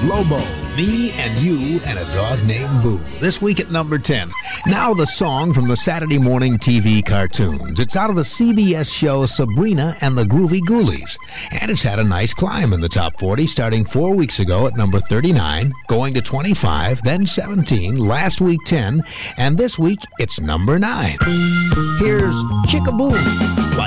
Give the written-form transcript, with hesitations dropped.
Lobo, Me and You and a Dog Named Boo. This week at number 10. Now the song from the Saturday morning TV cartoons. It's out of the CBS show Sabrina and the Groovy Ghoulies. And it's had a nice climb in the top 40, starting 4 weeks ago at number 39, going to 25, then 17, last week 10, and this week it's number 9. Here's Chickaboo.